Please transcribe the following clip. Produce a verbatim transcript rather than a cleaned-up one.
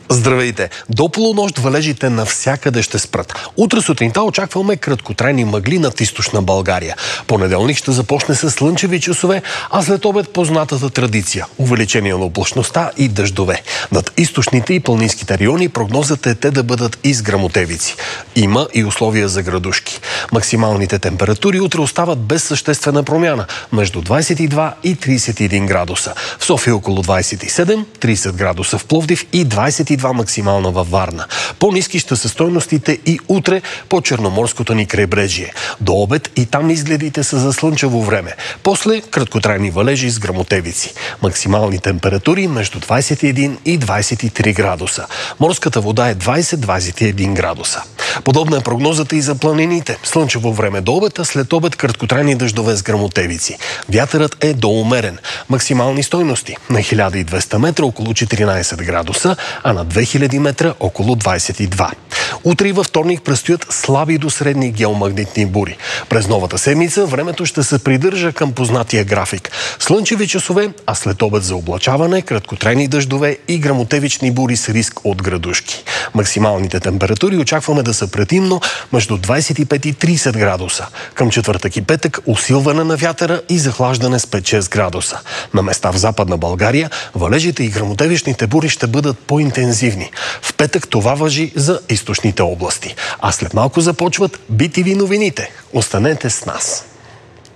Здравейте! До полунощ валежите навсякъде ще спрат. Утре сутринта очакваме краткотрайни мъгли над източна България. Понеделник ще започне с слънчеви часове, а след обед познатата традиция – увеличение на облачността и дъждове. Над източните и планинските райони прогнозата е те да бъдат и с гръмотевици. Има и условия за градушки. Максималните температури утре остават без съществена промяна – между двадесет и два и тридесет и един градуса. В София около двадесет и седем, тридесет градуса в Пловдив и двадесет и два максимална във Варна. По-ниски ще са стойностите и утре по черноморското ни крайбрежие. До обед и там изгледите са за слънчево време. После краткотрайни валежи с гръмотевици. Максимални температури между двадесет и един и двадесет и три градуса. Морската вода е двадесет до двадесет и един градуса. Подобна е прогнозата и за планините. Слънчево време до обед, а след обед краткотрайни дъждове с гръмотевици. Вятърът е доумерен. Максимални стойности на хиляда и двеста метра около четиринадесет градуса, а на две хиляди метра около двадесет и два. Утре и във вторник предстоят слаби до средни геомагнитни бури. През новата седмица времето ще се придържа към познатия график. Слънчеви часове, а след обед за облачаване, краткотрайни дъждове и гръмотевични бури с риск от градушки. Максималните температури очакваме да са предимно между двадесет и пет и тридесет градуса. Към четвъртък и петък усилване на вятъра и захлаждане с пет до шест градуса. На места в Западна България валежите и гръмотевичните бури ще бъдат по-интензивни. В петък това важи за източните области. А след малко започват би ти ви новините. Останете с нас!